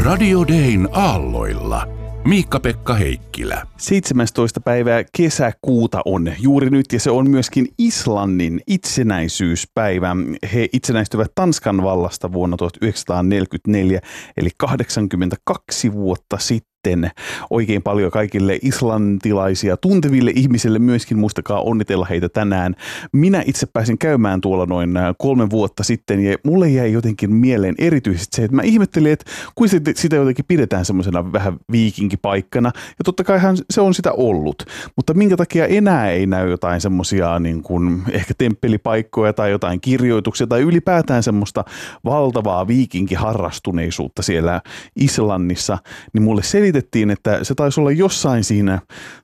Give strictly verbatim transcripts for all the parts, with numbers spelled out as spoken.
Radio Dayn aalloilla. Miikka-Pekka Heikkilä. seitsemästoista päivää kesäkuuta on juuri nyt ja se on myöskin Islannin itsenäisyyspäivä. He itsenäistyvät Tanskan vallasta vuonna tuhatyhdeksänsataaneljäkymmentäneljä eli kahdeksankymmentäkaksi vuotta sitten. Oikein paljon kaikille islantilaisia tunteville ihmisille myöskin, muistakaa onnitella heitä tänään. Minä itse pääsin käymään tuolla noin kolme vuotta sitten ja mulle jäi jotenkin mieleen erityisesti se, että mä ihmettelin, että kuin sitä jotenkin pidetään semmoisena vähän viikinkipaikkana ja totta kaihan se on sitä ollut, mutta minkä takia enää ei näy jotain semmoisia niin kuin ehkä temppelipaikkoja tai jotain kirjoituksia tai ylipäätään semmoista valtavaa viikinkiharrastuneisuutta siellä Islannissa, niin mulle selitettiin, että se taisi olla jossain siinä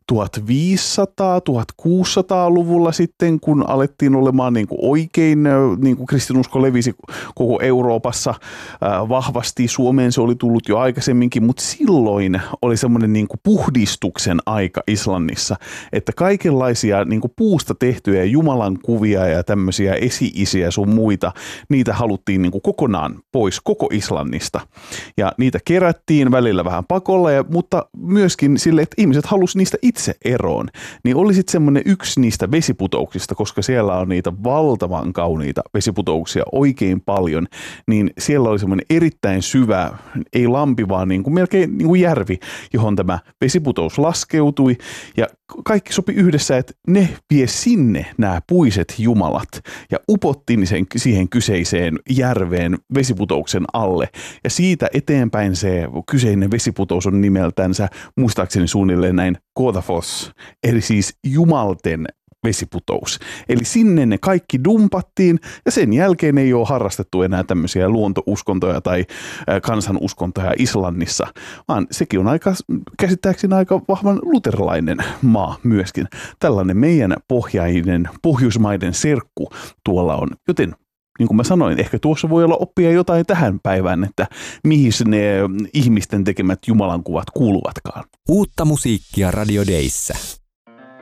tuhatviisisataa-tuhatkuusisataaluvulla sitten, kun alettiin olemaan niin kuin oikein, niin kuin kristinusko levisi koko Euroopassa äh, vahvasti. Suomeen se oli tullut jo aikaisemminkin, mutta silloin oli semmoinen niin kuin puhdistuksen aika Islannissa, että kaikenlaisia niin kuin puusta tehtyjä Jumalan kuvia ja tämmöisiä esi-isiä sun muita, niitä haluttiin niin kuin kokonaan pois koko Islannista. Ja niitä kerättiin välillä vähän pakolla, ja, mutta myöskin sille, että ihmiset halusi niistä itse eroon, niin oli sitten semmoinen yksi niistä vesiputouksista, koska siellä on niitä valtavan kauniita vesiputouksia oikein paljon, niin siellä oli semmoinen erittäin syvä, ei lampi, vaan niin kuin melkein niin kuin järvi, johon tämä vesiputous laskeutui, ja kaikki sopi yhdessä, että ne vie sinne nämä puiset jumalat ja upotti sen siihen kyseiseen järveen vesiputouksen alle, ja siitä eteenpäin se kyseinen vesiputous on nimeltänsä, muistaakseni suunnilleen näin, Goðafoss, eli siis jumalten vesiputous. Eli sinne ne kaikki dumpattiin ja sen jälkeen ei ole harrastettu enää tämmöisiä luontouskontoja tai kansanuskontoja Islannissa, vaan sekin on aika, käsittääkseni aika vahvan luterilainen maa myöskin. Tällainen meidän pohjainen, pohjoismaiden serkku tuolla on, joten niin kuin mä sanoin, ehkä tuossa voi olla oppia jotain tähän päivään, että mihin ne ihmisten tekemät jumalankuvat kuuluvatkaan. Uutta musiikkia Radio Dayssä.